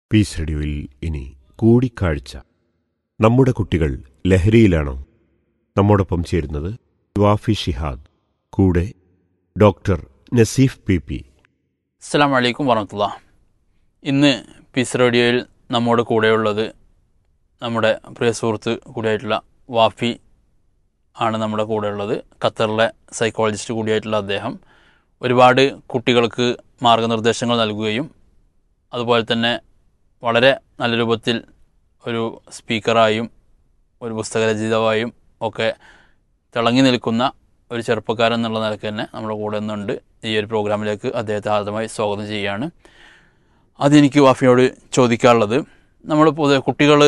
Piece റേഡിയോയിൽ ഇനി കൂടിക്കാഴ്ച. നമ്മുടെ കുട്ടികൾ ലഹരിയിലാണോ? നമ്മോടൊപ്പം ചേരുന്നത് വാഫി ഷിഹാദ്, കൂടെ ഡോക്ടർ നസീഫ് പി. അസ്സലാമു അലൈക്കും വറഹ്മത്തുള്ളാഹി. ഇന്ന് പീസ് റേഡിയോയിൽ നമ്മോട് കൂടെയുള്ളത് നമ്മുടെ പ്രിയ സുഹൃത്ത് കൂടിയായിട്ടുള്ള വാഫി ആണ് നമ്മുടെ കൂടെയുള്ളത്. ഖത്തറിലെ സൈക്കോളജിസ്റ്റ് കൂടിയായിട്ടുള്ള അദ്ദേഹം ഒരുപാട് കുട്ടികൾക്ക് മാർഗനിർദ്ദേശങ്ങൾ നൽകുകയും അതുപോലെ തന്നെ വളരെ നല്ല രൂപത്തിൽ ഒരു സ്പീക്കറായും ഒരു പുസ്തകരചയിതാവായും ഒക്കെ തിളങ്ങി നിൽക്കുന്ന ഒരു ചെറുപ്പക്കാരൻ എന്നുള്ള നിലയ്ക്ക് തന്നെ നമ്മുടെ കൂടെ നിന്നുണ്ട്. ഈ ഒരു പ്രോഗ്രാമിലേക്ക് അദ്ദേഹത്തെ ആദ്യമായി സ്വാഗതം ചെയ്യുകയാണ്. അതെനിക്ക് വാഫിയോട് ചോദിക്കാനുള്ളത്, നമ്മൾ കുട്ടികൾ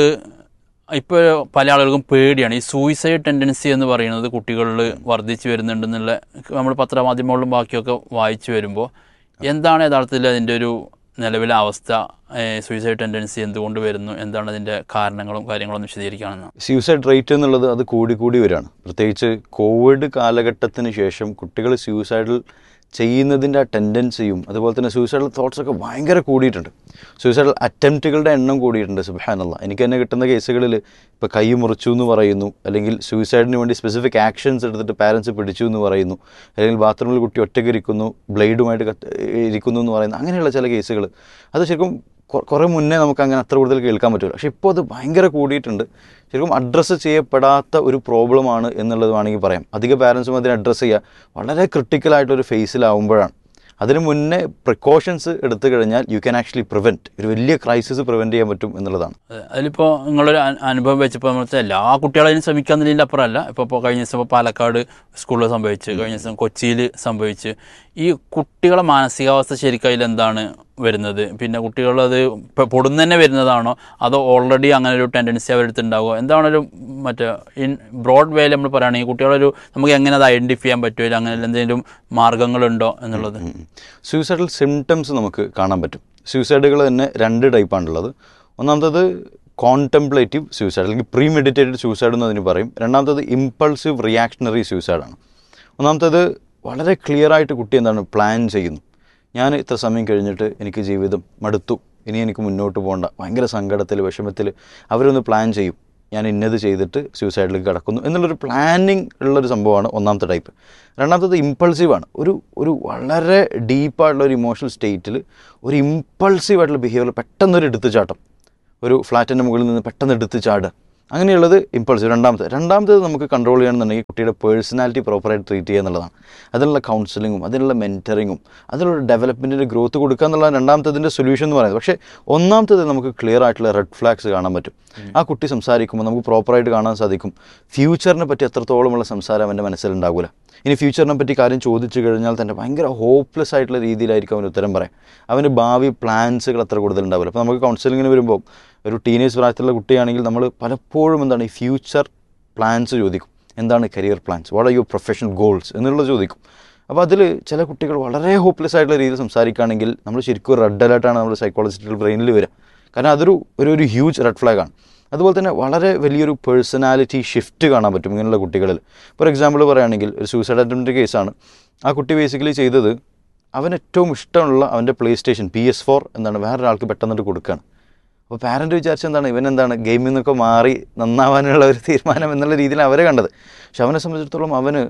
ഇപ്പോൾ പല ആളുകൾക്കും പേടിയാണ്. ഈ സൂയിസൈഡ് ടെൻഡൻസി എന്ന് പറയുന്നത് കുട്ടികളിൽ വർദ്ധിച്ചു വരുന്നുണ്ടെന്നുള്ള നമ്മൾ പത്രമാധ്യമങ്ങളിലും ബാക്കിയൊക്കെ വായിച്ചു വരുമ്പോൾ എന്താണ് യഥാർത്ഥത്തിൽ അതിൻ്റെ ഒരു നിലവിലെ അവസ്ഥ? സൂയിസൈഡ് ടെൻഡൻസി എന്തുകൊണ്ട് വരുന്നു, എന്താണ് അതിൻ്റെ കാരണങ്ങളും കാര്യങ്ങളും വിശദീകരിക്കുകയാണെന്ന്. സൂയിസൈഡ് റേറ്റ് എന്നുള്ളത് അത് കൂടി വരികയാണ്. പ്രത്യേകിച്ച് കോവിഡ് കാലഘട്ടത്തിന് ശേഷം കുട്ടികൾ സൂയിസൈഡിൽ ചെയ്യുന്നതിൻ്റെ ആ ടെൻഡൻസിയും അതുപോലെ തന്നെ സൂയിസൈഡൽ തോട്ട്സൊക്കെ ഭയങ്കര കൂടിയിട്ടുണ്ട്. സൂയിസൈഡൽ അറ്റംപ്റ്റുകളുടെ എണ്ണം കൂടിയിട്ടുണ്ട്. സുബ്ഹാനല്ലാഹ്. എനിക്ക് തന്നെ കിട്ടുന്ന കേസുകളിൽ ഇപ്പോൾ കൈ മുറിച്ചു എന്ന് പറയുന്നു, അല്ലെങ്കിൽ സൂയിസൈഡിന് വേണ്ടി സ്പെസിഫിക് ആക്ഷൻസ് എടുത്തിട്ട് പാരൻസ് പിടിച്ചു എന്ന് പറയുന്നു, അല്ലെങ്കിൽ ബാത്റൂമിൽ കുട്ടി ഒറ്റയ്ക്ക് ഇരിക്കുന്നു, ബ്ലേഡുമായിട്ട് ഇരിക്കുന്നു എന്ന് പറയുന്നു. അങ്ങനെയുള്ള ചില കേസുകൾ അത് ശരിക്കും കുറേ മുന്നേ നമുക്ക് അങ്ങനെ അത്ര കൂടുതൽ കേൾക്കാൻ പറ്റില്ല. പക്ഷേ ഇപ്പോൾ അത് ഭയങ്കര കൂടിയിട്ടുണ്ട്. ശരിക്കും അഡ്രസ്സ് ചെയ്യപ്പെടാത്ത ഒരു പ്രോബ്ലമാണ് എന്നുള്ളത് വേണമെങ്കിൽ പറയാം. അധിക പാരൻസും അതിനെ അഡ്രസ്സ് ചെയ്യുക വളരെ ക്രിട്ടിക്കലായിട്ടൊരു ഫേസിലാവുമ്പോഴാണ്. അതിന് മുന്നേ പ്രിക്കോഷൻസ് എടുത്തു കഴിഞ്ഞാൽ യു ക്യാൻ ആക്ച്വലി പ്രിവെൻറ്റ്, ഒരു വലിയ ക്രൈസിസ് പ്രിവെൻറ്റ് ചെയ്യാൻ പറ്റും എന്നുള്ളതാണ്. അതിലിപ്പോൾ നിങ്ങളൊരു അനുഭവം വെച്ചപ്പോൾ നമ്മൾ എല്ലാ കുട്ടികളും അതിന് ശ്രമിക്കാമെന്നതിൻ്റെ അപ്പുറമല്ല. ഇപ്പോൾ കഴിഞ്ഞ ദിവസം പാലക്കാട് സ്കൂളിൽ സംഭവിച്ച്, കഴിഞ്ഞ ദിവസം കൊച്ചിയിൽ സംഭവിച്ച്. ഈ കുട്ടികളെ മാനസികാവസ്ഥ ശരിക്കും അതിലെന്താണ് വരുന്നത്? പിന്നെ കുട്ടികളത് ഇപ്പോൾ പൊടുന്ന് തന്നെ വരുന്നതാണോ, അതോ ഓൾറെഡി അങ്ങനെ ഒരു ടെൻഡൻസി അവരെടുത്തുണ്ടാകുമോ? എന്താണൊരു മറ്റേ ഇൻ ബ്രോഡ് വേയിൽ നമ്മൾ പറയുകയാണെങ്കിൽ കുട്ടികളൊരു നമുക്ക് എങ്ങനെ അത് ഐഡൻറ്റിഫൈ ചെയ്യാൻ പറ്റുമോ, അങ്ങനെ എന്തെങ്കിലും മാർഗ്ഗങ്ങളുണ്ടോ എന്നുള്ളത്? സൂയിസൈഡൽ സിംറ്റംസ് നമുക്ക് കാണാൻ പറ്റും. സൂയിസൈഡുകൾ തന്നെ 2 ടൈപ്പാണുള്ളത്. ഒന്നാമത്തത് കോൺടെംപ്ലേറ്റീവ് സൂയിസൈഡ്, അല്ലെങ്കിൽ പ്രീ മെഡിറ്റേറ്റഡ് സൂയിസൈഡ് എന്ന് അതിന് പറയും. രണ്ടാമത്തത് ഇമ്പൾസീവ് റിയാക്ഷണറി സൂയിസൈഡാണ്. ഒന്നാമത്തത് വളരെ ക്ലിയർ ആയിട്ട് കുട്ടി എന്താണ് പ്ലാൻ ചെയ്യുന്നു. ഞാൻ ഇത്ര സമയം കഴിഞ്ഞിട്ട് എനിക്ക് ജീവിതം മടുത്തു, ഇനി എനിക്ക് മുന്നോട്ട് പോകണ്ട, ഭയങ്കര സങ്കടത്തിൽ വിഷമത്തിൽ അവരൊന്ന് പ്ലാൻ ചെയ്യും, ഞാൻ ഇന്നത് ചെയ്തിട്ട് സൂയിസൈഡിലേക്ക് കടക്കുന്നു എന്നുള്ളൊരു പ്ലാനിങ് ഉള്ളൊരു സംഭവമാണ് ഒന്നാമത്തെ ടൈപ്പ്. രണ്ടാമത്തത് ഇമ്പൾസീവാണ്. ഒരു വളരെ ഡീപ്പായിട്ടുള്ള ഒരു ഇമോഷണൽ സ്റ്റേറ്റിൽ ഒരു ഇമ്പൾസീവായിട്ടുള്ള ബിഹേവിയർ, പെട്ടെന്നൊരു എടുത്തുചാട്ടം, ഒരു ഫ്ലാറ്റിൻ്റെ മുകളിൽ നിന്ന് പെട്ടെന്ന് എടുത്ത് ചാടുക, അങ്ങനെയുള്ളത് ഇമ്പൾസീവ്. രണ്ടാമത്തേത് നമുക്ക് കൺട്രോൾ ചെയ്യണമെന്നുണ്ടെങ്കിൽ കുട്ടിയുടെ പേഴ്സണാലിറ്റി പ്രോപ്പറായിട്ട് ട്രീറ്റ് ചെയ്യുക എന്നുള്ളതാണ്. അതിനുള്ള കൗൺസിലിങ്ങും അതിനുള്ള മെൻറ്ററിങ്ങും അതിനുള്ള ഡെവലപ്മെൻറ്റിൻ്റെ ഗ്രോത്ത് കൊടുക്കുക എന്നുള്ളതാണ് രണ്ടാമത്തതിൻ്റെ സൊല്യൂഷൻ എന്ന് പറയുന്നത്. പക്ഷേ ഒന്നാമത്തേത് നമുക്ക് ക്ലിയർ ആയിട്ടുള്ള റെഡ് ഫ്ലാഗ്സ് കാണാൻ പറ്റും. ആ കുട്ടി സംസാരിക്കുമ്പോൾ നമുക്ക് പ്രോപ്പറായിട്ട് കാണാൻ സാധിക്കും ഫ്യൂച്ചറിനെ പറ്റി എത്രത്തോളമുള്ള സംസാരം അവൻ്റെ മനസ്സിലുണ്ടാകില്ല. ഇനി ഫ്യൂച്ചറിനെ പറ്റി കാര്യം ചോദിച്ചു കഴിഞ്ഞാൽ തന്നെ ഭയങ്കര ഹോപ്പ്ലെസ് ആയിട്ടുള്ള രീതിയിലായിരിക്കും അവന് ഉത്തരം പറയാം. അവന് ഭാവി പ്ലാൻസുകൾ അത്ര കൂടുതലുണ്ടാവില്ല. അപ്പോൾ നമുക്ക് കൗൺസിലിങ്ങിന് വരുമ്പോൾ ഒരു ടീനേജ് പ്രായത്തിലുള്ള കുട്ടിയാണെങ്കിൽ നമ്മൾ പലപ്പോഴും എന്താണ് ഈ ഫ്യൂച്ചർ പ്ലാൻസ് ചോദിക്കും. എന്താണ് career plans, what are your professional goals എന്നുള്ളത് ചോദിക്കും. അപ്പോൾ അതിൽ ചില കുട്ടികൾ വളരെ ഹോപ്പ്ലെസ് ആയിട്ടുള്ള രീതിയിൽ സംസാരിക്കുകയാണെങ്കിൽ നമ്മൾ ശരിക്കും റെഡ് അലേർട്ടാണ് നമ്മുടെ സൈക്കോളജിസ്റ്റുകൾ ബ്രെയിനിൽ വരിക. കാരണം അതൊരു ഹ്യൂജ് റെഡ് ഫ്ലാഗാണ്. അതുപോലെ തന്നെ വളരെ വലിയൊരു പേഴ്സണാലിറ്റി ഷിഫ്റ്റ് കാണാൻ പറ്റും ഇങ്ങനെയുള്ള കുട്ടികളിൽ. ഫോർ എക്സാമ്പിൾ പറയുകയാണെങ്കിൽ ഒരു സൂയിസൈഡ് അറ്റംപ്റ്റ് കേസാണ്. ആ കുട്ടി ബേസിക്കലി ചെയ്തത്, അവന് ഏറ്റവും ഇഷ്ടമുള്ള അവൻ്റെ പ്ലേ സ്റ്റേഷൻ PS4 എന്താണ് വേറൊരാൾക്ക് പെട്ടെന്നിട്ട് കൊടുക്കുകയാണ്. അപ്പോൾ പാരൻറ്റ് വിചാരിച്ച എന്താണ്, ഇവനെന്താണ് ഗെയിമിൽ നിന്നൊക്കെ മാറി നന്നാവാനുള്ള ഒരു തീരുമാനം എന്നുള്ള രീതിയിൽ അവരെ കണ്ടത്. പക്ഷെ അവനെ സംബന്ധിച്ചിടത്തോളം അവന്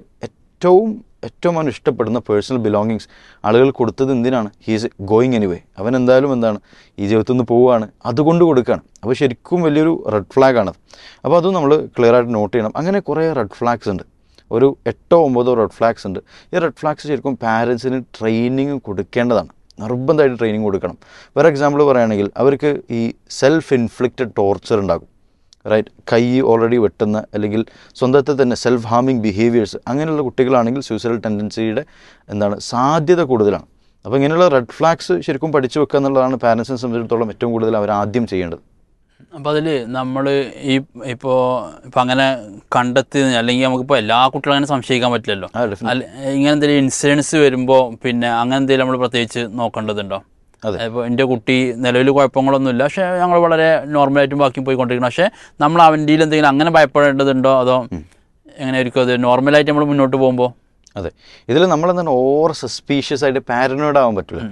ഏറ്റവും അവൻ ഇഷ്ടപ്പെടുന്ന പേഴ്സണൽ ബിലോങ്ങിങ്സ് ആളുകൾ കൊടുത്തത് എന്തിനാണ്? ഹീസ് ഗോയിങ് എനിവേ, അവൻ എന്തായാലും എന്താണ് ഈ ജീവിതത്തിൽ നിന്ന് പോവുകയാണ്, അതുകൊണ്ട് കൊടുക്കുകയാണ്. അപ്പോൾ ശരിക്കും വലിയൊരു റെഡ് ഫ്ലാഗാണത്. അപ്പോൾ അതും നമ്മൾ ക്ലിയർ ആയിട്ട് നോട്ട് ചെയ്യണം. അങ്ങനെ കുറേ റെഡ് ഫ്ലാഗ്സ് ഉണ്ട്, ഒരു 8-9 റെഡ് ഫ്ലാഗ്സ് ഉണ്ട്. ഈ റെഡ് ഫ്ലാഗ്സ് ശരിക്കും പാരൻസിന് ട്രെയിനിങ് കൊടുക്കേണ്ടതാണ്, നിർബന്ധമായിട്ട് ട്രെയിനിങ് കൊടുക്കണം. ഫോർ എക്സാമ്പിൾ പറയുകയാണെങ്കിൽ അവർക്ക് ഈ സെൽഫ് ഇൻഫ്ലിക്റ്റഡ് ടോർച്ചർ ഉണ്ടാകും, റൈറ്റ്? കൈ ഓൾറെഡി വെട്ടുന്ന അല്ലെങ്കിൽ സ്വന്തത്തെ തന്നെ സെൽഫ് ഹാമിങ് ബിഹേവിയേഴ്സ്, അങ്ങനെയുള്ള കുട്ടികളാണെങ്കിൽ സൂയിസൈഡൽ ടെൻഡൻസിയുടെ സാധ്യത കൂടുതലാണ്. അപ്പോൾ ഇങ്ങനെയുള്ള റെഡ് ഫ്ലാഗ്സ് ശരിക്കും പഠിച്ചു വെക്കുക എന്നുള്ളതാണ് പാരൻസിനെ സംബന്ധിച്ചിടത്തോളം ഏറ്റവും കൂടുതൽ അവർ ആദ്യം ചെയ്യേണ്ടത്. അപ്പോൾ അതിൽ നമ്മൾ ഇപ്പോൾ അങ്ങനെ കണ്ടെത്തി, അല്ലെങ്കിൽ നമുക്കിപ്പോൾ എല്ലാ കുട്ടികളും അങ്ങനെ സംശയിക്കാൻ പറ്റില്ലല്ലോ. ഇങ്ങനെ എന്തെങ്കിലും ഇൻസിഡൻസ് വരുമ്പോൾ പിന്നെ അങ്ങനെ എന്തെങ്കിലും നമ്മൾ പ്രത്യേകിച്ച് നോക്കേണ്ടതുണ്ടോ? ഇപ്പോൾ എൻ്റെ കുട്ടി നിലവിൽ കുഴപ്പങ്ങളൊന്നുമില്ല, പക്ഷേ ഞങ്ങൾ വളരെ നോർമലായിട്ടും ബാക്കി പോയിക്കൊണ്ടിരിക്കണം, പക്ഷേ നമ്മൾ അവൻ്റെ എന്തെങ്കിലും അങ്ങനെ ഭയപ്പെടേണ്ടതുണ്ടോ, അതോ എങ്ങനെയായിരിക്കും അത് നോർമലായിട്ട് നമ്മൾ മുന്നോട്ട് പോകുമ്പോൾ? അതെ, ഇതിൽ നമ്മളെന്താണ് ഓവർ സസ്പീഷ്യസ് ആയിട്ട് പാരനോയിഡ് ആവാൻ പറ്റില്ല.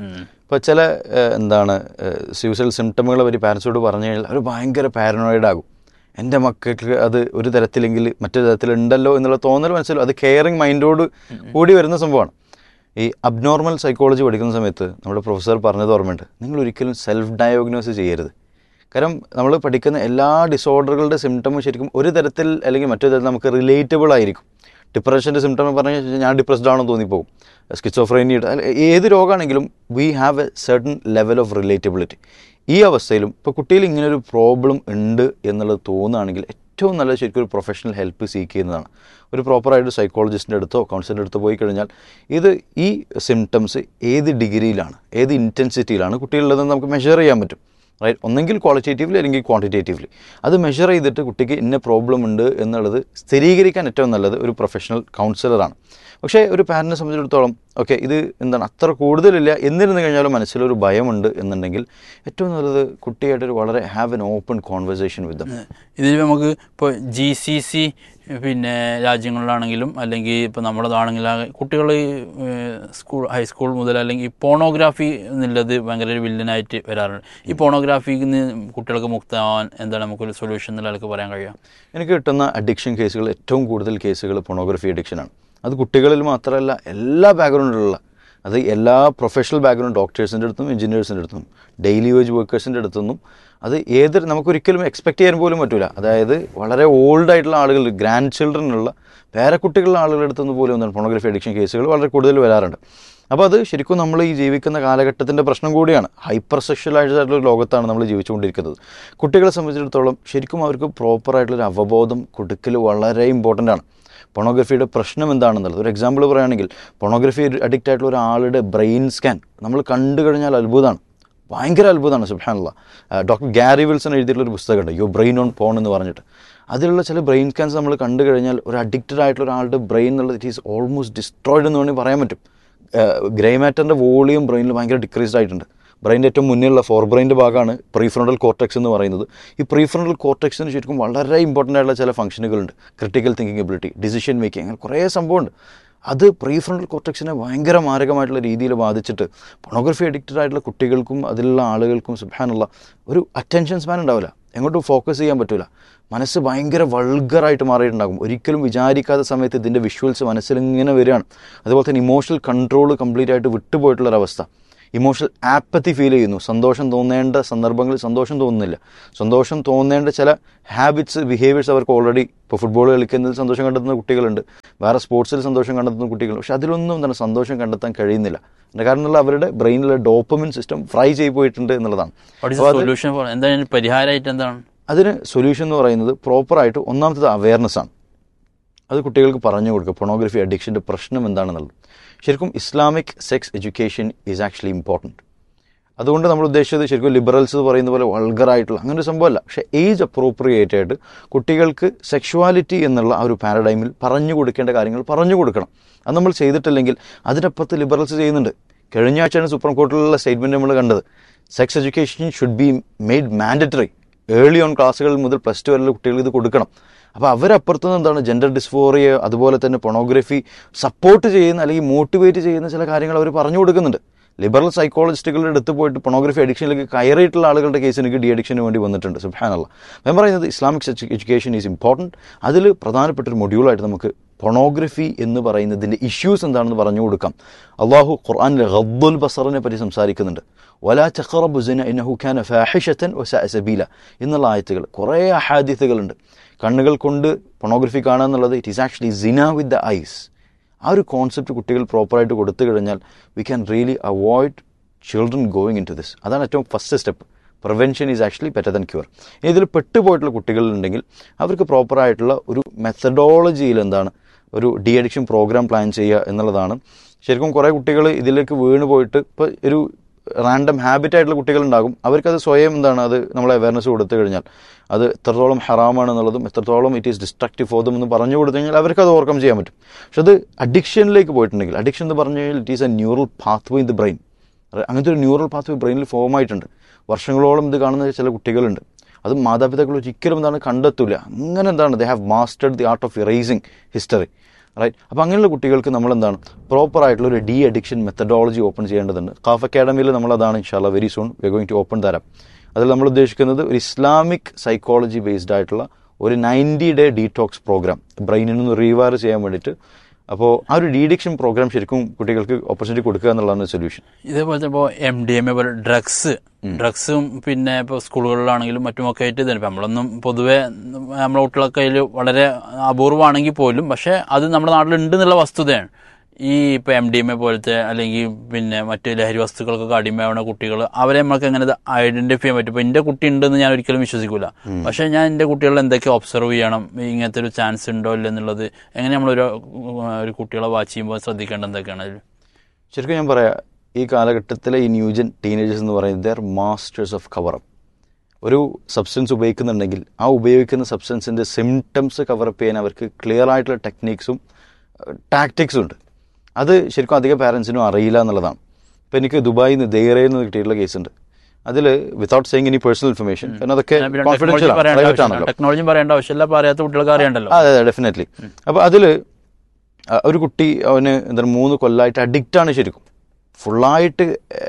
ഇപ്പോൾ ചില സ്യൂസൈഡൽ സിംറ്റമുകളെ പറ്റി പാരൻസോട് പറഞ്ഞു കഴിഞ്ഞാൽ അവർ ഭയങ്കര പാരനോയിഡാകും. എൻ്റെ മക്കൾക്ക് അത് ഒരു തരത്തിലെങ്കിൽ മറ്റൊരു തരത്തിലുണ്ടല്ലോ എന്നുള്ള തോന്നൽ മനസ്സിലും അത് കെയറിങ് മൈൻഡോട് കൂടി വരുന്ന സംഭവമാണ്. ഈ അബ്നോർമൽ സൈക്കോളജി പഠിക്കുന്ന സമയത്ത് നമ്മുടെ പ്രൊഫസർ പറഞ്ഞത് ഓർമ്മയുണ്ട്, നിങ്ങൾ ഒരിക്കലും സെൽഫ് ഡയഗ്നോസ് ചെയ്യരുത്. കാരണം നമ്മൾ പഠിക്കുന്ന എല്ലാ ഡിസോർഡറുകളുടെ സിംറ്റമും ശരിക്കും ഒരു തരത്തിൽ അല്ലെങ്കിൽ മറ്റൊരു തരത്തിൽ നമുക്ക് റിലേറ്റബിൾ ആയിരിക്കും. ഡിപ്രഷൻ്റെ സിംറ്റം പറഞ്ഞു കഴിഞ്ഞാൽ ഞാൻ ഡിപ്രസ്ഡ് ആണെന്ന് തോന്നിപ്പോകും. സ്കിസോഫ്രീനിയുടെ ഏത് രോഗമാണെങ്കിലും we have A certain level of relatability. ഈ അവസ്ഥയിലും ഇപ്പോൾ കുട്ടിയിൽ ഇങ്ങനൊരു പ്രോബ്ലം ഉണ്ട് എന്നുള്ളത് തോന്നുകയാണെങ്കിൽ ഏറ്റവും നല്ലത് ശരിക്കും ഒരു പ്രൊഫഷണൽ ഹെൽപ്പ് സീക്ക് ചെയ്യുന്നതാണ്. ഒരു പ്രോപ്പറായിട്ട് സൈക്കോളജിസ്റ്റിൻ്റെ അടുത്തോ കൗൺസിലറിൻ്റെ അടുത്തോ പോയി കഴിഞ്ഞാൽ ഈ സിംറ്റംസ് ഏത് ഡിഗ്രിയിലാണ്, ഏത് ഇൻറ്റൻസിറ്റിയിലാണ് കുട്ടികളുള്ളതെന്ന് നമുക്ക് മെഷർ ചെയ്യാൻ പറ്റും. റൈറ്റ്, ഒന്നെങ്കിൽ ക്വാളിറ്റേറ്റീവ്ലി അല്ലെങ്കിൽ ക്വാണ്ടിറ്റേറ്റീവ്ലി അത് മെഷർ ചെയ്തിട്ട് കുട്ടിക്ക് ഇന്ന പ്രോബ്ലം ഉണ്ട് എന്നുള്ളത് സ്ഥിരീകരിക്കാൻ ഏറ്റവും നല്ലത് ഒരു പ്രൊഫഷണൽ കൗൺസിലറാണ്. പക്ഷേ ഒരു പാരൻറ്റിനെ സംബന്ധിച്ചിടത്തോളം ഓക്കെ ഇത് അത്ര കൂടുതലില്ല എന്നിരുന്നു കഴിഞ്ഞാലും മനസ്സിലൊരു ഭയമുണ്ട് എന്നുണ്ടെങ്കിൽ ഏറ്റവും നല്ലത് കുട്ടിയായിട്ടൊരു വളരെ ഹാവ് എൻ ഓപ്പൺ കോൺവെർസേഷൻ വിത്ത് ദം. ഇതിൽ നമുക്ക് ഇപ്പോൾ GCC രാജ്യങ്ങളിലാണെങ്കിലും അല്ലെങ്കിൽ ഇപ്പോൾ നമ്മളതാണെങ്കിലും കുട്ടികൾ ഹൈസ്കൂൾ മുതൽ അല്ലെങ്കിൽ പോണോഗ്രാഫി എന്നുള്ളത് ഭയങ്കര ഒരു വില്ലനായിട്ട് വരാറുണ്ട്. ഈ പോണോഗ്രാഫിയിൽ നിന്ന് കുട്ടികൾക്ക് മുക്തമാവാൻ എന്താണ് നമുക്കൊരു സൊല്യൂഷൻ എന്നുള്ള ആൾക്ക് പറയാൻ കഴിയുക? എനിക്ക് കിട്ടുന്ന അഡിക്ഷൻ കേസുകൾ ഏറ്റവും കൂടുതൽ കേസുകൾ പോണോഗ്രഫി അഡിക്ഷനാണ്. അത് കുട്ടികളിൽ മാത്രമല്ല എല്ലാ ബാക്ക്ഗ്രൗണ്ടിലുള്ള, അത് എല്ലാ പ്രൊഫഷണൽ ബാക്ക്ഗ്രൗണ്ട് ഡോക്ടേഴ്സിൻ്റെ അടുത്തും എഞ്ചിനീയേഴ്സിൻ്റെ അടുത്തും ഡെയിലി വേജ് വർക്കേഴ്സിൻ്റെ അടുത്തുനിന്നും അത് നമുക്കൊരിക്കലും എക്സ്പെക്റ്റ് ചെയ്യാൻ പോലും പറ്റില്ല. അതായത് വളരെ ഓൾഡായിട്ടുള്ള ആളുകൾ, ഗ്രാൻഡ് ചിൽഡ്രനുള്ള പേരക്കുട്ടികളുടെ ആളുകളുടെ അടുത്തുനിന്ന് പോലും പോണോഗ്രഫി അഡിക്ഷൻ കേസുകൾ വളരെ കൂടുതൽ വരാറുണ്ട്. അപ്പോൾ അത് ശരിക്കും നമ്മൾ ഈ ജീവിക്കുന്ന കാലഘട്ടത്തിൻ്റെ പ്രശ്നം കൂടിയാണ്. ഹൈപ്പർ സെക്ഷലായിട്ടുള്ള ലോകത്താണ് നമ്മൾ ജീവിച്ചുകൊണ്ടിരിക്കുന്നത്. കുട്ടികളെ സംബന്ധിച്ചിടത്തോളം ശരിക്കും അവർക്ക് പ്രോപ്പറായിട്ടുള്ളൊരു അവബോധം കൊടുക്കൽ വളരെ ഇമ്പോർട്ടൻ്റ് ആണ്. പോണോഗ്രഫിയുടെ പ്രശ്നം എന്താണെന്നുള്ളത് ഒരു എക്സാമ്പിൾ പറയുകയാണെങ്കിൽ, പോണോഗ്രഫി അഡിക്റ്റ് ആയിട്ടുള്ള ഒരാളുടെ ബ്രെയിൻ സ്കാൻ നമ്മൾ കണ്ടു കഴിഞ്ഞാൽ അത്ഭുതമാണ്, ഭയങ്കര അത്ഭുതമാണ്. സുബ്ഹാനല്ലാഹ്, ഡോക്ടർ ഗാരി വിൽസൺ എഴുതിയിട്ടുള്ളൊരു പുസ്തകമുണ്ട് യുവർ ബ്രെയിൻ ഓൺ പോൺ എന്ന് പറഞ്ഞിട്ട്. അതിലുള്ള ചില ബ്രെയിൻ സ്കാൻസ് നമ്മൾ കണ്ടു കഴിഞ്ഞാൽ ഒരു അഡിക്റ്റഡ് ആയിട്ടുള്ള ഒരാളുടെ ബ്രെയിൻ എന്നുള്ളത് ഇറ്റ് ഈസ് ഓൾമോസ്റ്റ് ഡിസ്ട്രോയിഡ് എന്ന് വേണമെങ്കിൽ പറയാൻ പറ്റും. ഗ്രേ മാറ്ററിൻ്റെ വോളിയം ബ്രെയിനിൽ ഭയങ്കര ഡിക്രീസ്ഡ് ആയിട്ടുണ്ട്. ബ്രെയിൻ്റെ ഏറ്റവും മുന്നിലുള്ള ഫോർ ബ്രെയിൻ്റെ ഭാഗമാണ് പ്രീഫ്രണ്ടൽ കോർട്ടെക്സ് എന്ന് പറയുന്നത്. ഈ പ്രീഫ്രണ്ടൽ കോർട്ടെക്സിന് ശരിക്കും വളരെ ഇമ്പോർട്ടൻ്റ് ആയിട്ടുള്ള ചില ഫംഗ്ഷനുകളുണ്ട്. Critical thinking ability, decision making, അങ്ങനെ കുറേ സംഭവമുണ്ട്. അത് പ്രീഫ്രണ്ടൽ കോർട്ടെക്സിനെ ഭയങ്കര മാരകമായിട്ടുള്ള രീതിയിൽ ബാധിച്ചിട്ട് പോണോഗ്രഫി അഡിക്റ്റഡ് ആയിട്ടുള്ള കുട്ടികൾക്കും അതിലുള്ള ആളുകൾക്കും സുബ്ഹാനല്ലാഹ് ഒരു അറ്റൻഷൻ സ്പാൻ ഉണ്ടാവില്ല, എങ്ങോട്ടും ഫോക്കസ് ചെയ്യാൻ പറ്റില്ല, മനസ്സ് ഭയങ്കര വൾഗറായിട്ട് മാറിയിട്ടുണ്ടാകും. ഒരിക്കലും വിചാരിക്കാത്ത സമയത്ത് ഇതിൻ്റെ വിഷ്വൽസ് മനസ്സിൽ ഇങ്ങനെ വരികയാണ്. അതുപോലെ തന്നെ ഇമോഷണൽ കൺട്രോൾ കംപ്ലീറ്റ് ആയിട്ട് വിട്ടുപോയിട്ടുള്ളൊരവസ്ഥ. ഇമോഷണൽ ആപ്പത്തി ഫീൽ ചെയ്യുന്നു. സന്തോഷം തോന്നേണ്ട സന്ദർഭങ്ങളിൽ സന്തോഷം തോന്നുന്നില്ല. സന്തോഷം തോന്നേണ്ട ചില ഹാബിറ്റ്സ്, ബിഹേവിയേഴ്സ് അവർക്ക് ഓൾറെഡി ഇപ്പോൾ ഫുട്ബോൾ കളിക്കുന്നതിൽ സന്തോഷം കണ്ടെത്തുന്ന കുട്ടികളുണ്ട്, വേറെ സ്പോർട്സിൽ സന്തോഷം കണ്ടെത്തുന്ന കുട്ടികളുണ്ട്. പക്ഷെ അതിലൊന്നും സന്തോഷം കണ്ടെത്താൻ കഴിയുന്നില്ല. കാരണം അവരുടെ ബ്രെയിനിലെ ഡോപ്പമിൻ സിസ്റ്റം ഫ്രൈ ചെയ്ത് പോയിട്ടുണ്ട് എന്നുള്ളതാണ്. അതിന് സൊല്യൂഷൻ എന്ന് പറയുന്നത് പ്രോപ്പറായിട്ട് ഒന്നാമത്തത് അവയർനെസ് ആണ്. അത് കുട്ടികൾക്ക് പറഞ്ഞു കൊടുക്കുക, പൊണോഗ്രഫി അഡിക്ഷൻ്റെ പ്രശ്നം എന്താണെന്നുള്ളത്. ശരിക്കും Islamic sex education is actually important. അതുകൊണ്ട് നമ്മൾ ഉദ്ദേശിച്ചത് ശരിക്കും ലിബറൽസ് പറയുന്ന പോലെ വൾഗറായിട്ടുള്ള അങ്ങനെ ഒരു സംഭവമല്ല. പക്ഷേ ഏജ് അപ്രോപ്രിയേറ്റ് ആയിട്ട് കുട്ടികൾക്ക് സെക്ഷുവാലിറ്റി എന്നുള്ള ആ ഒരു പാരഡൈമിൽ പറഞ്ഞു കൊടുക്കേണ്ട കാര്യങ്ങൾ പറഞ്ഞു കൊടുക്കണം. അത് നമ്മൾ ചെയ്തിട്ടില്ലെങ്കിൽ അതിനപ്പുറത്ത് ലിബറൽസ് ചെയ്യുന്നുണ്ട്. കഴിഞ്ഞ ആഴ്ചയാണ് സുപ്രീം കോർട്ടിലുള്ള സ്റ്റേറ്റ്മെൻറ്റ് നമ്മൾ കണ്ടത്. Sex education should be made mandatory. Early on ക്ലാസ്സുകൾ മുതൽ +2 വരെയുള്ള കുട്ടികൾക്ക് ഇത് കൊടുക്കണം. അപ്പോൾ അവരപ്പുറത്തുനിന്ന് എന്താണ് ജെൻഡർ ഡിസ്ഫോറിയ, അതുപോലെ തന്നെ പൊണോഗ്രഫി സപ്പോർട്ട് ചെയ്യുന്ന അല്ലെങ്കിൽ മോട്ടിവേറ്റ് ചെയ്യുന്ന ചില കാര്യങ്ങൾ അവർ പറഞ്ഞു കൊടുക്കുന്നുണ്ട്. ലിബറൽ സൈക്കോളജിസ്റ്റുകളുടെ അടുത്ത് പോയിട്ട് പൊണോഗ്രഫി അഡിക്ഷനിലേക്ക് കയറിയിട്ടുള്ള ആളുകളുടെ കേസ് എനിക്ക് ഡി അഡിക്ഷന് വേണ്ടി വന്നിട്ടുണ്ട്. സുബ്ഹാനല്ലാഹ്. ഞാൻ പറയുന്നത് ഇസ്ലാമിക് എഡ്യൂക്കേഷൻ ഈസ് ഇമ്പോർട്ടൻറ്റ്. അതിൽ പ്രധാനപ്പെട്ടൊരു മൊഡ്യൂളായിട്ട് നമുക്ക് പൊണോഗ്രഫി എന്ന് പറയുന്നതിൻ്റെ ഇഷ്യൂസ് എന്താണെന്ന് പറഞ്ഞു കൊടുക്കാം. അള്ളാഹു ഖുർആനിൽ ഗദ്ദുൽ ബസറിനെ പറ്റി സംസാരിക്കുന്നുണ്ട്. വലാ തഖറബു സിന ഇന്നഹു കാന ഫാഹിഷതൻ വസഅ സബീല എന്നുള്ള ആയത്തുകൾ, കുറേ അഹാദിസുകളുണ്ട്. കണ്ണുകൾ കൊണ്ട് പൊണോഗ്രഫി കാണുക എന്നുള്ളത് it is actually സിന with the ice. ആ ഒരു കോൺസെപ്റ്റ് കുട്ടികൾ പ്രോപ്പറായിട്ട് കൊടുത്തു കഴിഞ്ഞാൽ we can really avoid children going in to this. അതാണ് ഏറ്റവും first step. Prevention is actually better than cure. ഇതിൽ പെട്ടുപോയിട്ടുള്ള കുട്ടികളുണ്ടെങ്കിൽ അവർക്ക് പ്രോപ്പറായിട്ടുള്ള ഒരു മെത്തഡോളജിയിൽ ഒരു ഡി അഡിക്ഷൻ പ്രോഗ്രാം പ്ലാൻ ചെയ്യുക എന്നുള്ളതാണ്. ശരിക്കും കുറേ കുട്ടികൾ ഇതിലേക്ക് വീണ് പോയിട്ട് ഇപ്പോൾ ഒരു റാൻഡം ഹാബിറ്റായിട്ടുള്ള കുട്ടികളുണ്ടാകും. അവർക്കത് സ്വയം അത് നമ്മളെ അവയർനെസ് കൊടുത്തു കഴിഞ്ഞാൽ അത് എത്രത്തോളം ഹറാമാണെന്നുള്ളതും എത്രത്തോളം it is destructive for them എന്ന് പറഞ്ഞു കൊടുത്തു കഴിഞ്ഞാൽ അവർക്ക് അത് ഓവർകം ചെയ്യാൻ പറ്റും. പക്ഷെ അത് അഡിക്ഷനിലേക്ക് പോയിട്ടുണ്ടെങ്കിൽ, അഡിക്ഷൻ എന്ന് പറഞ്ഞു കഴിഞ്ഞാൽ it is A neural pathway in the brain. അങ്ങനത്തെ ഒരു ന്യൂറൽ പാത്വേ ബ്രെയിനിൽ ഫോം ആയിട്ടുണ്ട്. വർഷങ്ങളോളം ഇത് കാണുന്ന ചില കുട്ടികളുണ്ട്. അത് മാതാപിതാക്കൾ ഒരിക്കലും കണ്ടെത്തൂല. അങ്ങനെ they have mastered the art of erasing history. Right. അപ്പോൾ അങ്ങനെയുള്ള കുട്ടികൾക്ക് നമ്മളെന്താണ് പ്രോപ്പറായിട്ടുള്ള ഒരു ഡി അഡിക്ഷൻ മെത്തഡോളജി ഓപ്പൺ ചെയ്യേണ്ടതുണ്ട്. ഖാഫ് അക്കാഡമിയിൽ നമ്മളതാണ് ഇൻഷാല്ലാ very soon V are going to open തരാം. അതിൽ നമ്മൾ ഉദ്ദേശിക്കുന്നത് ഒരു ഇസ്ലാമിക് സൈക്കോളജി ബേസ്ഡ് ആയിട്ടുള്ള ഒരു 90-day ഡീടോക്സ് പ്രോഗ്രാം ബ്രെയിനിൽ നിന്ന് റീവയർ ചെയ്യാൻ വേണ്ടിയിട്ട്. അപ്പോൾ ആ ഒരു ഡീഡിക്ഷൻ പ്രോഗ്രാം ശരിക്കും കുട്ടികൾക്ക് ഓപ്പർച്യൂണിറ്റി കൊടുക്കുക എന്നുള്ളതാണ് സൊല്യൂഷൻ. ഇതേപോലത്തെ ഇപ്പോൾ MDMA പോലെ ഡ്രഗ്സും പിന്നെ ഇപ്പോൾ സ്കൂളുകളിലാണെങ്കിലും മറ്റുമൊക്കെ ആയിട്ട് തന്നെ നമ്മളൊന്നും പൊതുവെ നമ്മളെ കുട്ടികളെ കയ്യിൽ വളരെ അപൂർവമാണെങ്കിൽ പോലും പക്ഷേ അത് നമ്മുടെ നാട്ടിലുണ്ട് എന്നുള്ള വസ്തുതയാണ്. ഈ ഇപ്പോൾ MDMA പോലത്തെ അല്ലെങ്കിൽ പിന്നെ മറ്റ് ലഹരി വസ്തുക്കൾക്കൊക്കെ അടിമയാവുന്ന കുട്ടികൾ അവരെ നമുക്ക് എങ്ങനെ ഐഡന്റിഫൈ ചെയ്യാൻ പറ്റും? ഇപ്പോൾ എൻ്റെ കുട്ടി ഉണ്ടെന്ന് ഞാൻ ഒരിക്കലും വിശ്വസിക്കില്ല, പക്ഷേ ഞാൻ എൻ്റെ കുട്ടികളെ എന്തൊക്കെ ഒബ്സർവ് ചെയ്യണം, ഇങ്ങനത്തെ ഒരു ചാൻസ് ഉണ്ടോ ഇല്ലെന്നുള്ളത് എങ്ങനെ നമ്മളൊരു കുട്ടികളെ വാച്ച് ചെയ്യുമ്പോൾ ശ്രദ്ധിക്കേണ്ടത് എന്തൊക്കെയാണ്? ശരിക്കും ഞാൻ പറയാം, ഈ കാലഘട്ടത്തിലെ ഈ ന്യൂജൻ ടീനേജേഴ്സ് എന്ന് പറയുന്നത് they are masters of cover up. ഒരു സബ്സ്റ്റൻസ് ഉപയോഗിക്കുന്നുണ്ടെങ്കിൽ ആ ഉപയോഗിക്കുന്ന സബ്സ്റ്റൻസിൻ്റെ സിംറ്റംസ് കവറപ്പ് ചെയ്യാൻ അവർക്ക് ക്ലിയർ ആയിട്ടുള്ള ടെക്നീക്സും ടാക്ടിക്സും ഉണ്ട്. അത് ശരിക്കും അധികം പാരൻസിനും അറിയില്ല എന്നുള്ളതാണ്. ഇപ്പോൾ എനിക്ക് ദുബായിൽ നിന്ന് ദൈറയിൽ നിന്ന് കിട്ടിയിട്ടുള്ള കേസുണ്ട്. അതിൽ without saying any personal information, കാരണം അതൊക്കെ കോൺഫിഡൻഷ്യൽ പ്രൈവറ്റ് ആണല്ലോ, ടെക്നോളജി പറയേണ്ട ആവശ്യമില്ല, പറയാത്ത കുട്ടികൾക്ക് അറിയണ്ടല്ലോ. അതെ ഡെഫിനറ്റ്ലി. അപ്പോൾ അതിൽ ഒരു കുട്ടി അവന് എന്താണ് 3 കൊല്ലമായിട്ട് അഡിക്റ്റാണ്, ശരിക്കും ഫുള്ളായിട്ട്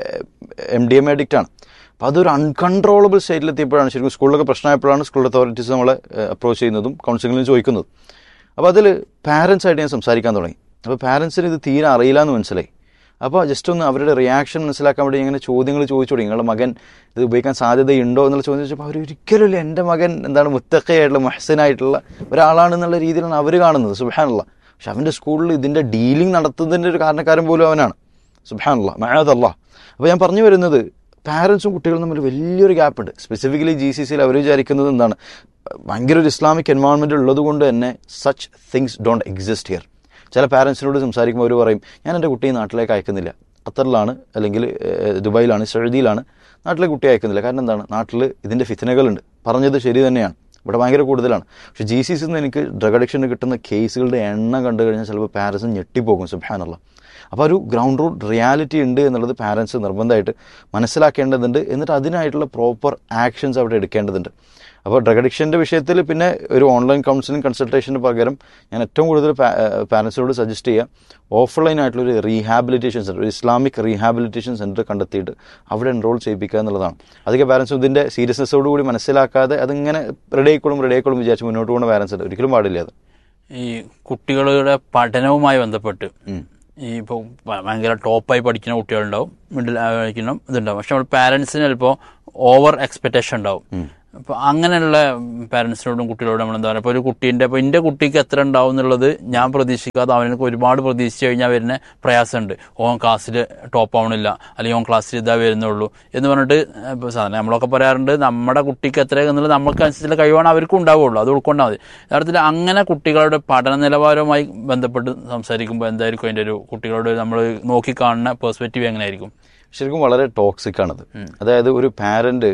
MDMA അഡിക്റ്റാണ്. അപ്പോൾ അതൊരു അൺകൺട്രോളബിൾ സ്റ്റേറ്റിലെത്തിയപ്പോഴാണ് ശരിക്കും സ്കൂളിലൊക്കെ പ്രശ്നമായപ്പോഴാണ് സ്കൂൾ അതോറിറ്റീസ് നമ്മളെ അപ്രോച്ച് ചെയ്യുന്നതും കൗൺസിലിംഗിലും ചോദിക്കുന്നതും. അപ്പോൾ അതിൽ പാരൻസായിട്ട് ഞാൻ സംസാരിക്കാൻ തുടങ്ങി. അപ്പോൾ പാരൻസിന് ഇത് തീരെ അറിയില്ല എന്ന് മനസ്സിലായി. അപ്പോൾ ജസ്റ്റ് ഒന്ന് അവരുടെ റിയാക്ഷൻ മനസ്സിലാക്കാൻ വേണ്ടി ഇങ്ങനെ ചോദ്യങ്ങൾ ചോദിച്ചു തുടങ്ങി. നിങ്ങളുടെ മകൻ ഇത് ഉപയോഗിക്കാൻ സാധ്യതയുണ്ടോ എന്നുള്ള ചോദ്യം ചോദിച്ചപ്പോൾ അവർ ഒരിക്കലുമില്ല, എൻ്റെ മകൻ എന്താണ് മുത്തഖയായിട്ടുള്ള മുഹ്സിനായിട്ടുള്ള ഒരാളാണെന്നുള്ള രീതിയിലാണ് അവർ കാണുന്നത്. സുബ്ഹാനല്ലാഹ്. പക്ഷെ അവൻ്റെ സ്കൂളിൽ ഇതിൻ്റെ ഡീലിംഗ് നടത്തുന്നതിൻ്റെ ഒരു കാരണക്കാരൻ പോലും അവനാണ്. സുബ്ഹാനല്ലാഹ്, മഅദല്ലാഹ്. അപ്പോൾ ഞാൻ പറഞ്ഞു വരുന്നത് പാരൻസും കുട്ടികളും തമ്മിൽ വലിയൊരു ഗ്യാപ്പുണ്ട്. സ്പെസിഫിക്കലി GCCയിൽ അവർ വിചാരിക്കുന്നത് എന്താണ്, ഭയങ്കര ഒരു ഇസ്ലാമിക് എൻവയോൺമെൻറ്റ് ഉള്ളത് കൊണ്ട് തന്നെ such things don't exist here. ചില പാരൻസിനോട് സംസാരിക്കുമ്പോൾ അവർ പറയും, ഞാൻ എൻ്റെ കുട്ടിയെ നാട്ടിലേക്ക് അയക്കുന്നില്ല, ഖത്തറിലാണ് അല്ലെങ്കിൽ ദുബായിലാണ് സൗദിയിലാണ്, നാട്ടിലേക്ക് കുട്ടിയെ അയക്കുന്നില്ല. കാരണം എന്താണ്, നാട്ടിൽ ഇതിൻ്റെ ഫിത്നകളുണ്ട്. പറഞ്ഞത് ശരി തന്നെയാണ്, ഇവിടെ ഭയങ്കര കൂടുതലാണ്. പക്ഷേ GCCയിൽ നിന്ന് എനിക്ക് ഡ്രഗ് അഡിക്ഷന് കിട്ടുന്ന കേസുകളുടെ എണ്ണം കണ്ടു കഴിഞ്ഞാൽ ചിലപ്പോൾ പാരൻസ് ഞെട്ടിപ്പോകും. സുബ്ഹാനല്ലാഹ്. അപ്പോൾ ഒരു ഗ്രൗണ്ട് റൂട്ട് റിയാലിറ്റി ഉണ്ട് എന്നുള്ളത് പാരൻസ് നിർബന്ധമായിട്ട് മനസ്സിലാക്കേണ്ടതുണ്ട്. എന്നിട്ട് അതിനായിട്ടുള്ള പ്രോപ്പർ ആക്ഷൻസ് അവിടെ എടുക്കേണ്ടതുണ്ട്. അപ്പോൾ ഡ്രഗ് അഡിക്ഷൻ്റെ വിഷയത്തിൽ പിന്നെ ഒരു ഓൺലൈൻ കൗൺസിലിംഗ് കൺസൾട്ടേഷന് പകരം ഞാൻ ഏറ്റവും കൂടുതൽ പാരൻസിനോട് സജസ്റ്റ് ചെയ്യുക, ഓഫ്ലൈൻ ആയിട്ടുള്ളൊരു റീഹാബിലിറ്റേഷൻ സെൻറ്റർ, ഒരു ഇസ്ലാമിക് റീഹാബിലിറ്റേഷൻ സെൻറ്റർ കണ്ടെത്തിയിട്ട് അവിടെ എൻറോൾ ചെയ്യിപ്പിക്കുക എന്നുള്ളതാണ്. അധികം പാരൻസും ഇതിൻ്റെ സീരിയസ്നെസ്സോടുകൂടി മനസ്സിലാക്കാതെ അതിങ്ങനെ റെഡി ആയിക്കോളും വിചാരിച്ച് മുന്നോട്ട് പോകുന്ന പാരൻസ് ഉണ്ട്. ഒരിക്കലും പാടില്ല അത്. ഈ കുട്ടികളുടെ പഠനവുമായി ബന്ധപ്പെട്ട് ഈ ഇപ്പോൾ ഭയങ്കര ടോപ്പായി പഠിക്കുന്ന കുട്ടികളുണ്ടാവും, മിഡിൽ പഠിക്കണം ഇതുണ്ടാവും, പക്ഷെ നമ്മൾ പാരൻസിന് ചിലപ്പോൾ ഓവർ എക്സ്പെക്റ്റേഷൻ ഉണ്ടാവും. അപ്പോൾ അങ്ങനെയുള്ള പാരൻസിനോടും കുട്ടികളോടും നമ്മൾ എന്താ പറയുക, ഇപ്പോൾ ഒരു കുട്ടീൻ്റെ ഇപ്പോൾ എൻ്റെ കുട്ടിക്ക് എത്ര ഉണ്ടാവും എന്നുള്ളത് ഞാൻ പ്രതീക്ഷിക്കാതെ അവനൊക്കെ ഒരുപാട് പ്രതീക്ഷിച്ച് കഴിഞ്ഞാൽ വരുന്ന പ്രയാസമുണ്ട്. ഓൻ ക്ലാസ്സിൽ ടോപ്പ് ആവണില്ല, അല്ലെങ്കിൽ ഓൻ ക്ലാസ്സിൽ ഇതാ വരുന്നുള്ളൂ എന്ന് പറഞ്ഞിട്ട് ഇപ്പോൾ സാധാരണ നമ്മളൊക്കെ പറയാറുണ്ട്, നമ്മുടെ കുട്ടിക്ക് എത്ര എന്നുള്ളത് നമുക്കനുസരിച്ചുള്ള കഴിവാണ് അവർക്കും ഉണ്ടാവുള്ളൂ, അത് ഉൾക്കൊണ്ടാൽ മതി. യഥാർത്ഥത്തിൽ അങ്ങനെ കുട്ടികളുടെ പഠന നിലവാരവുമായി ബന്ധപ്പെട്ട് സംസാരിക്കുമ്പോൾ എന്തായിരിക്കും അതിൻ്റെ ഒരു കുട്ടികളുടെ നമ്മൾ നോക്കിക്കാണുന്ന പെർസ്പെക്റ്റീവ് എങ്ങനെയായിരിക്കും? ശരിക്കും വളരെ ടോക്സിക് ആണത്. അതായത് ഒരു പാരന്റ്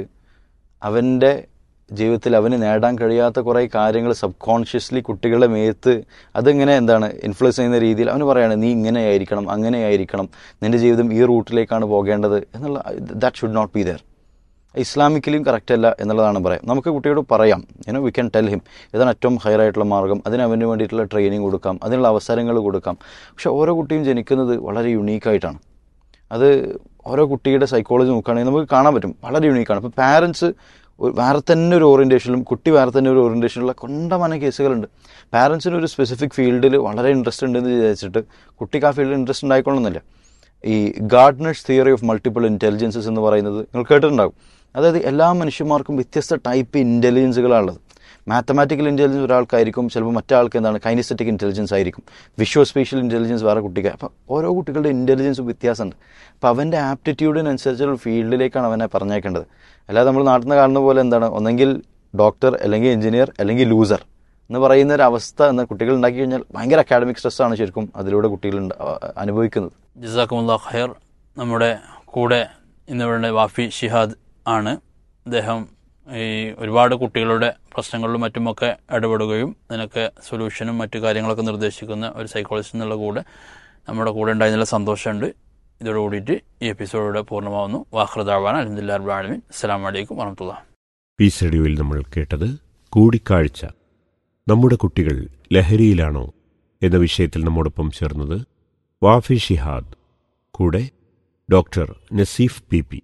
അവൻ്റെ ജീവിതത്തിൽ അവന് നേടാൻ കഴിയാത്ത കുറേ കാര്യങ്ങൾ സബ് കോൺഷ്യസ്ലി കുട്ടികളുടെ മേത്ത് അതിങ്ങനെ എന്താണ് ഇൻഫ്ലുവൻസ് ചെയ്യുന്ന രീതിയിൽ അവന് പറയാണ്, നീ ഇങ്ങനെയായിരിക്കണം, അങ്ങനെയായിരിക്കണം, നിൻ്റെ ജീവിതം ഈ റൂട്ടിലേക്കാണ് പോകേണ്ടത് എന്നുള്ള, that should not be there. ഇസ്ലാമിക്കലിയും correct അല്ല എന്നുള്ളതാണ് പറയാം. നമുക്ക് കുട്ടിയോട് പറയാം, വി ക്യാൻ ടെൽ ഹിം ഇതാണ് ഏറ്റവും ഹയറായിട്ടുള്ള മാർഗ്ഗം, അതിന് അവന് വേണ്ടിയിട്ടുള്ള ട്രെയിനിങ് കൊടുക്കാം, അതിനുള്ള അവസരങ്ങൾ കൊടുക്കാം. പക്ഷെ ഓരോ കുട്ടിയും ജനിക്കുന്നത് വളരെ യുണീക്കായിട്ടാണ്. അത് ഓരോ കുട്ടിയുടെ സൈക്കോളജി നോക്കുകയാണെങ്കിൽ നമുക്ക് കാണാൻ പറ്റും, വളരെ യുണീക്കാണ്. അപ്പോൾ പാരൻസ് വേറെ തന്നെ ഒരു ഓറിയൻറ്റേഷനിലും കുട്ടി വേറെ തന്നെ ഒരു ഓറിയൻറ്റേഷനിലുള്ള കൊണ്ടമന കേസുകളുണ്ട്. പാരൻസിന് ഒരു സ്പെസിഫിക് ഫീൽഡിൽ വളരെ ഇൻട്രസ്റ്റ് ഉണ്ടെന്ന് വിചാരിച്ചിട്ട് കുട്ടിക്ക് ആ ഫീൽഡിൽ ഇൻട്രസ്റ്റ് ഉണ്ടായിക്കൊള്ളുന്നില്ല. ഈ Gardner's theory of multiple intelligences എന്ന് പറയുന്നത് നിങ്ങൾ കേട്ടിട്ടുണ്ടാകും. അതായത് എല്ലാ മനുഷ്യന്മാർക്കും വ്യത്യസ്ത ടൈപ്പ് ഇൻ്റലിജൻസുകളാണുള്ളത്. മാത്തമാറ്റിക്കൽ ഇൻ്റലിജൻസ് ഒരാൾക്കായിരിക്കും, ചിലപ്പോൾ മറ്റാൾക്ക് എന്താണ് കൈനസ്തെറ്റിക് ഇൻ്റലിജൻസ് ആയിരിക്കും, വിഷ്വൽ സ്പേഷ്യൽ ഇൻ്റലിജൻസ് വേറെ കുട്ടിക്ക്. അപ്പോൾ ഓരോ കുട്ടികളുടെ ഇൻ്റലിജൻസും വ്യത്യാസമുണ്ട്. അപ്പോൾ അവൻ്റെ ആപ്റ്റിറ്റ്യൂഡിനനുസരിച്ചുള്ള ഫീൽഡിലേക്കാണ് അവനെ പറഞ്ഞേക്കേണ്ടത്. അല്ലാതെ നമ്മൾ നാട്ടിൽ നിന്ന് കാണുന്ന പോലെ എന്താണ് ഒന്നെങ്കിൽ ഡോക്ടർ അല്ലെങ്കിൽ എഞ്ചിനീയർ അല്ലെങ്കിൽ ലൂസർ എന്ന് പറയുന്ന ഒരു അവസ്ഥ എന്ന കുട്ടികൾ ഉണ്ടാക്കി കഴിഞ്ഞാൽ ഭയങ്കര അക്കാഡമിക് സ്ട്രെസ്സാണ് ശരിക്കും അതിലൂടെ കുട്ടികൾ അനുഭവിക്കുന്നത്. ജസാക്കുമുല്ലാഹ് ഖൈർ. നമ്മുടെ കൂടെ ഇന്നിവിടെ വാഫി ഷിഹാദ് ആണ്. അദ്ദേഹം ഈ ഒരുപാട് കുട്ടികളുടെ പ്രശ്നങ്ങളിലും മറ്റുമൊക്കെ ഇടപെടുകയും അതിനൊക്കെ സൊല്യൂഷനും മറ്റു കാര്യങ്ങളൊക്കെ നിർദ്ദേശിക്കുന്ന ഒരു സൈക്കോളജിസ്റ്റ് എന്നുള്ള കൂടെ നമ്മുടെ കൂടെ ഉണ്ടായതിനുള്ള സന്തോഷമുണ്ട്. ഇതോടുകൂടിയിട്ട് ഈ എപ്പിസോഡിലൂടെ പൂർണ്ണമാവുന്നു. വാഹൃദാവാൻ അൽഹംദുലില്ലാഹി റബ്ബിൽ ആലമീൻ. അസ്സലാമു അലൈക്കും വറഹ്മത്തുള്ളാഹി. പീസ് റേഡിയോയിൽ നമ്മൾ കേട്ടത് കൂടിക്കാഴ്ച. നമ്മുടെ കുട്ടികൾ ലഹരിയിലാണോ? എന്ന വിഷയത്തിൽ നമ്മോടൊപ്പം ചേർന്നത് വാഫി ഷിഹാദ്, കൂടെ ഡോക്ടർ നസീഫ് PP.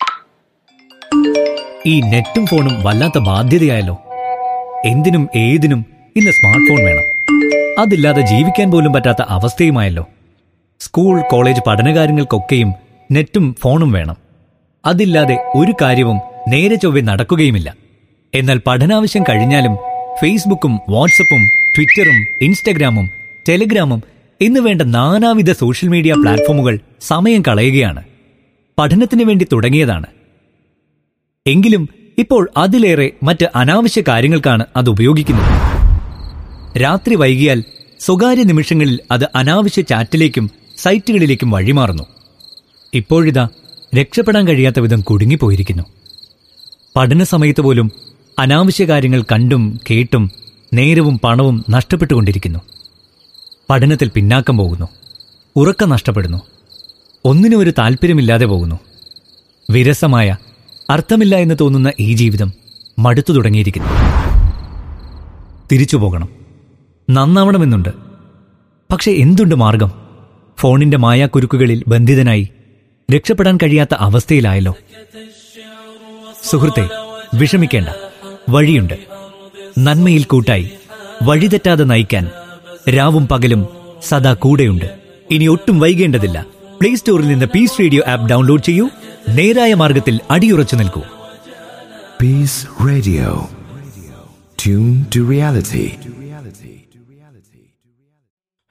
ഈ നെറ്റും ഫോണും വല്ലാത്ത ബാധ്യതയായല്ലോ. എന്തിനും ഏതിനും ഇന്ന് സ്മാർട്ട് ഫോൺ വേണം. അതില്ലാതെ ജീവിക്കാൻ പോലും പറ്റാത്ത അവസ്ഥയുമായല്ലോ. സ്കൂൾ കോളേജ് പഠനകാര്യങ്ങൾക്കൊക്കെയും നെറ്റും ഫോണും വേണം. അതില്ലാതെ ഒരു കാര്യവും നേരെ ചൊവ്വെ നടക്കുകയുമില്ല. എന്നാൽ പഠനാവശ്യം കഴിഞ്ഞാലും ഫേസ്ബുക്കും വാട്സപ്പും ട്വിറ്ററും ഇൻസ്റ്റഗ്രാമും ടെലിഗ്രാമും എന്ന് വേണ്ട നാനാവിധ സോഷ്യൽ മീഡിയ പ്ലാറ്റ്ഫോമുകൾ സമയം കളയുകയാണ്. പഠനത്തിന് വേണ്ടി തുടങ്ങിയതാണ്. എങ്കിലും ഇപ്പോൾ അതിലേറെ മറ്റ് അനാവശ്യ കാര്യങ്ങൾക്കാണ് അത് ഉപയോഗിക്കുന്നത്. രാത്രി വൈകിയാൽ സ്വകാര്യ നിമിഷങ്ങളിൽ അത് അനാവശ്യ ചാറ്റിലേക്കും സൈറ്റുകളിലേക്കും വഴിമാറുന്നു. ഇപ്പോഴിതാ രക്ഷപ്പെടാൻ കഴിയാത്ത വിധം കുടുങ്ങിപ്പോയിരിക്കുന്നു. പഠന സമയത്ത് പോലും അനാവശ്യ കാര്യങ്ങൾ കണ്ടും കേട്ടും നേരവും പണവും നഷ്ടപ്പെട്ടുകൊണ്ടിരിക്കുന്നു. പഠനത്തിൽ പിന്നാക്കം പോകുന്നു. ഉറക്കം നഷ്ടപ്പെടുന്നു. ഒന്നിനും ഒരു താല്പര്യമില്ലാതെ പോകുന്നു. വിരസമായ, അർത്ഥമില്ല എന്ന് തോന്നുന്ന ഈ ജീവിതം മടുത്തു തുടങ്ങിയിരിക്കുന്നു. തിരിച്ചു പോകണം, നന്നാവണമെന്നുണ്ട്. പക്ഷെ എന്തുണ്ട് മാർഗം? ഫോണിന്റെ മായാക്കുരുക്കുകളിൽ ബന്ധിതനായി രക്ഷപ്പെടാൻ കഴിയാത്ത അവസ്ഥയിലായല്ലോ. സുഹൃത്തെ, വിഷമിക്കേണ്ട, വഴിയുണ്ട്. നന്മയിൽ കൂട്ടായി വഴിതെറ്റാതെ നയിക്കാൻ രാവും പകലും സദാ കൂടെയുണ്ട്. ഇനി ഒട്ടും വൈകേണ്ടതില്ല. പ്ലേ സ്റ്റോറിൽ നിന്ന് പീസ് റേഡിയോ ആപ്പ് ഡൗൺലോഡ് ചെയ്യൂ. നേരായ മാർഗത്തിൽ അടിയുറച്ചു നിൽക്കൂ. Peace Radio. Tune to reality.